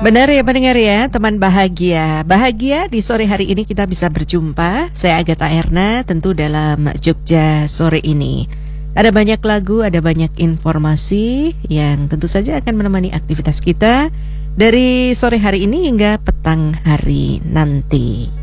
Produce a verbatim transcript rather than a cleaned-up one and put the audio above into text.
Benar ya pendengar ya, teman bahagia. Bahagia di sore hari ini kita bisa berjumpa. Saya Agatha Erna, tentu dalam Jogja sore ini. Ada banyak lagu, ada banyak informasi yang tentu saja akan menemani aktivitas kita dari sore hari ini hingga petang hari nanti.